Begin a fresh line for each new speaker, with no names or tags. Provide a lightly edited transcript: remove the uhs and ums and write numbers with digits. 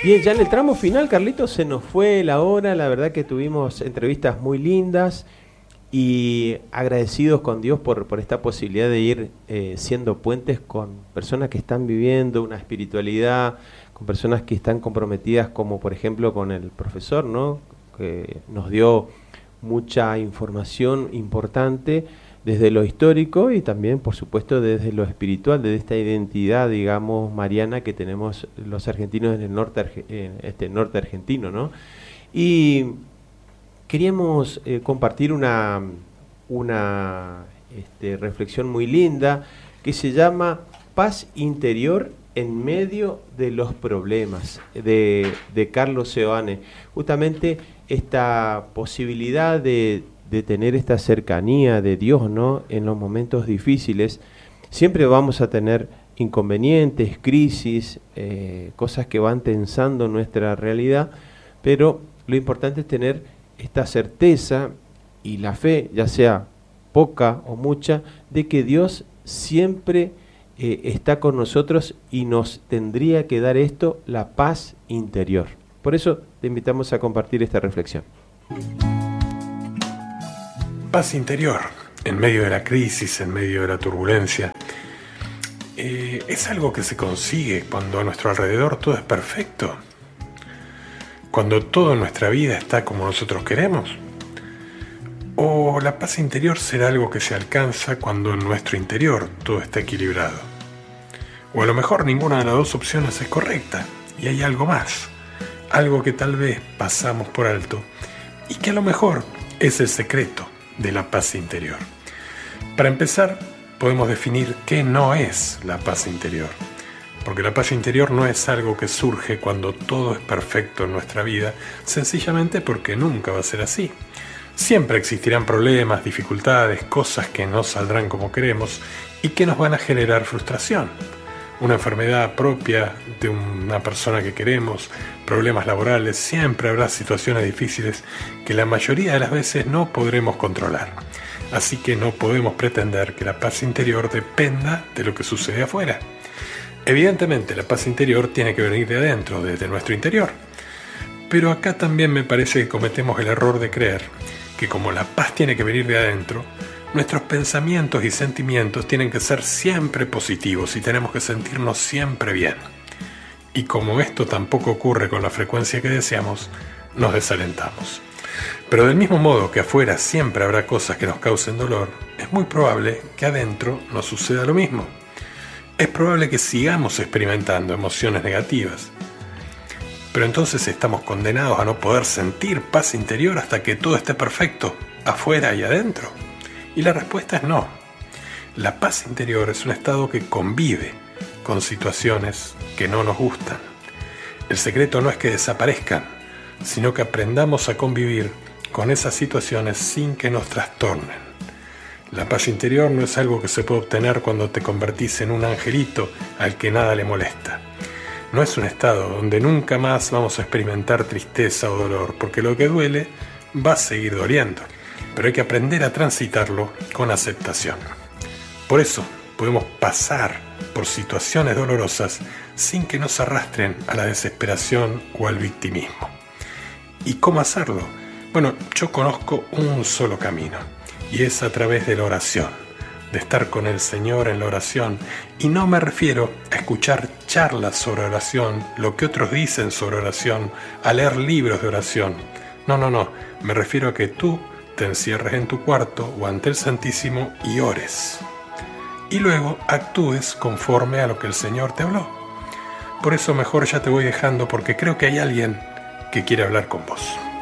Bien, ya en el tramo final, Carlitos, se nos fue la hora. La verdad que tuvimos entrevistas muy lindas y agradecidos con Dios por esta posibilidad de ir siendo puentes con personas que están viviendo una espiritualidad, con personas que están comprometidas, como por ejemplo con el profesor, ¿no? Que nos dio mucha información importante desde lo histórico y también, por supuesto, desde lo espiritual, desde esta identidad, digamos, mariana que tenemos los argentinos en el norte argentino, ¿no? Y queríamos compartir una reflexión muy linda que se llama Paz interior en medio de los problemas, de Carlos Seoane. Justamente esta posibilidad de tener esta cercanía de Dios, ¿no? En los momentos difíciles. Siempre vamos a tener inconvenientes, crisis, cosas que van tensando nuestra realidad, pero lo importante es tener esta certeza y la fe, ya sea poca o mucha, de que Dios siempre está con nosotros y nos tendría que dar esto, la paz interior. Por eso te invitamos a compartir esta reflexión.
Paz interior, en medio de la crisis, en medio de la turbulencia, es algo que se consigue cuando a nuestro alrededor todo es perfecto, cuando todo en nuestra vida está como nosotros queremos. O la paz interior será algo que se alcanza cuando en nuestro interior todo está equilibrado. O a lo mejor ninguna de las dos opciones es correcta y hay algo más, algo que tal vez pasamos por alto y que a lo mejor es el secreto de la paz interior. Para empezar, podemos definir qué no es la paz interior, porque la paz interior no es algo que surge cuando todo es perfecto en nuestra vida, sencillamente porque nunca va a ser así. Siempre existirán problemas, dificultades, cosas que no saldrán como queremos y que nos van a generar frustración. Una enfermedad propia de una persona que queremos, problemas laborales, siempre habrá situaciones difíciles que la mayoría de las veces no podremos controlar. Así que no podemos pretender que la paz interior dependa de lo que sucede afuera. Evidentemente la paz interior tiene que venir de adentro, desde nuestro interior. Pero acá también me parece que cometemos el error de creer que como la paz tiene que venir de adentro, nuestros pensamientos y sentimientos tienen que ser siempre positivos y tenemos que sentirnos siempre bien. Y como esto tampoco ocurre con la frecuencia que deseamos, nos desalentamos. Pero del mismo modo que afuera siempre habrá cosas que nos causen dolor, es muy probable que adentro nos suceda lo mismo. Es probable que sigamos experimentando emociones negativas. Pero entonces estamos condenados a no poder sentir paz interior hasta que todo esté perfecto, afuera y adentro. Y la respuesta es no. La paz interior es un estado que convive con situaciones que no nos gustan. El secreto no es que desaparezcan, sino que aprendamos a convivir con esas situaciones sin que nos trastornen. La paz interior no es algo que se puede obtener cuando te convertís en un angelito al que nada le molesta. No es un estado donde nunca más vamos a experimentar tristeza o dolor, porque lo que duele va a seguir doliendo. Pero hay que aprender a transitarlo con aceptación. Por eso podemos pasar por situaciones dolorosas sin que nos arrastren a la desesperación o al victimismo. ¿Y cómo hacerlo? Bueno, yo conozco un solo camino, y es a través de la oración, de estar con el Señor en la oración. Y no me refiero a escuchar charlas sobre oración, lo que otros dicen sobre oración, a leer libros de oración. No, me refiero a que tú te encierres en tu cuarto o ante el Santísimo y ores. Y luego actúes conforme a lo que el Señor te habló. Por eso mejor ya te voy dejando porque creo que hay alguien que quiere hablar con vos.